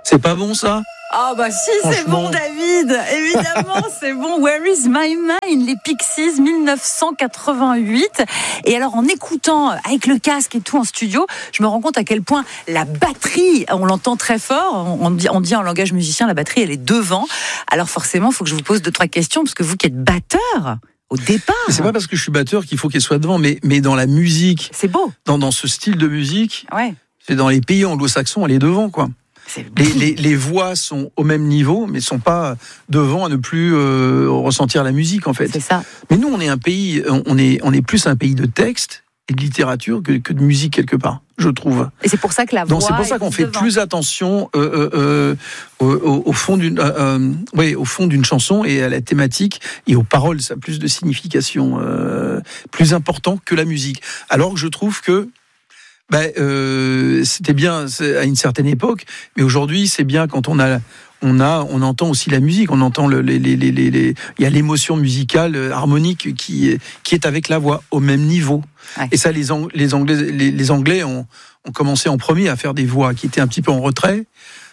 C'est pas bon ça ? Ah bah si, c'est bon David, évidemment c'est bon. Where is my mind, les Pixies 1988. Et alors en écoutant avec le casque et tout en studio, je me rends compte à quel point la batterie, on l'entend très fort, on dit en langage musicien, la batterie elle est devant. Alors forcément il faut que je vous pose 2-3 questions, parce que vous qui êtes batteur au départ. Mais c'est pas parce que je suis batteur qu'il faut qu'elle soit devant, mais dans la musique, c'est beau. Dans ce style de musique, ouais. C'est dans les pays anglo-saxons, elle est devant quoi. Les voix sont au même niveau, mais sont pas devant à ne plus ressentir la musique en fait. C'est ça. Mais nous, on est un pays, on est plus un pays de texte et de littérature que de musique quelque part, je trouve. Et c'est pour ça que la voix. Donc c'est pour ça qu'on fait plus attention au fond d'une chanson et à la thématique et aux paroles. Ça a plus de signification, plus important que la musique. Alors que je trouve que c'était bien à une certaine époque, mais aujourd'hui c'est bien quand on entend aussi la musique, on entend il y a l'émotion musicale harmonique qui est avec la voix au même niveau. Ouais. Et ça, les Anglais ont commencé en premier à faire des voix qui étaient un petit peu en retrait.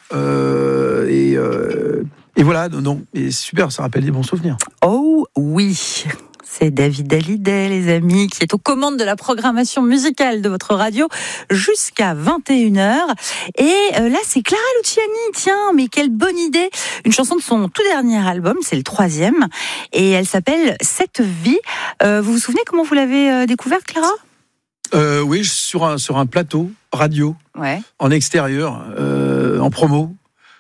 Et voilà, donc c'est super, ça rappelle des bons souvenirs. Oh oui. C'est David Hallyday, les amis, qui est aux commandes de la programmation musicale de votre radio jusqu'à 21h. Et là, c'est Clara Luciani. Tiens, mais quelle bonne idée. Une chanson de son tout dernier album, c'est le 3e. Et elle s'appelle Cette vie. Vous vous souvenez comment vous l'avez découverte, Clara ? Oui, sur un plateau radio, ouais. En extérieur, en promo.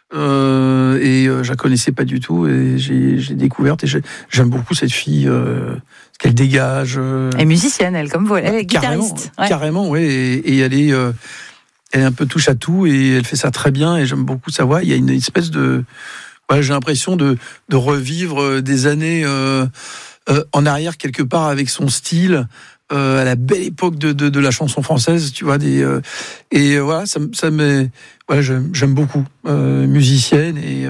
Je la connaissais pas du tout et j'ai découverte et j'aime beaucoup cette fille, ce qu'elle dégage. Elle est musicienne, elle, comme vous, elle est guitariste. Carrément, ouais. Et elle est un peu touche à tout et elle fait ça très bien et j'aime beaucoup sa voix. Il y a une espèce de, j'ai l'impression de revivre des années en arrière quelque part avec son style. À la belle époque de la chanson française, tu vois, et voilà, ça me, voilà, j'aime beaucoup, musicienne et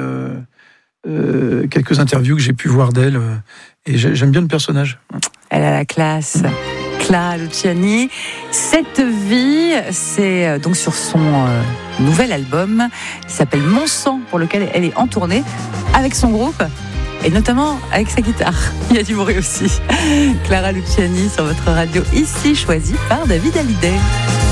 quelques interviews que j'ai pu voir d'elle, et j'aime bien le personnage. Elle a la classe. Clara Luciani, Cette vie, c'est donc sur son nouvel album qui s'appelle Mon sang, pour lequel elle est en tournée avec son groupe. Et notamment avec sa guitare. Il y a du bruit aussi. Clara Luciani sur votre radio, ici choisie par David Hallyday.